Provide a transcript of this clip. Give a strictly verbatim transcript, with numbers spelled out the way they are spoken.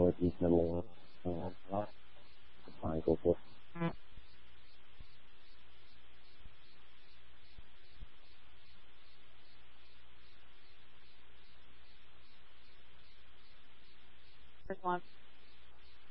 reasonable uh, fine, go for it. First one.